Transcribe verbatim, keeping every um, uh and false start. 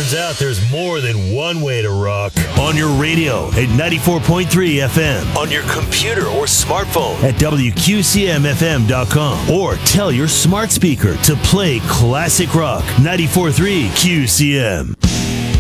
Turns out there's more than one way to rock. On your radio at ninety-four point three F M. On your computer or smartphone at W Q C M F M dot com. Or tell your smart speaker to play classic rock ninety-four point three Q C M.